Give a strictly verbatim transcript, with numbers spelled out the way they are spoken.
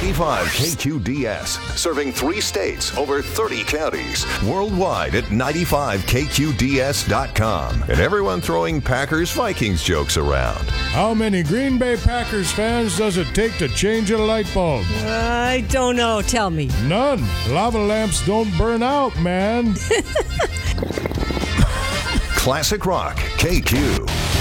ninety-five K Q D S, serving three states, over thirty counties, worldwide at ninety-five K Q D S dot com. And everyone throwing Packers Vikings jokes around. How many Green Bay Packers fans does it take to change a light bulb? I don't know. Tell me. None. Lava lamps don't burn out, man. Classic Rock K Q.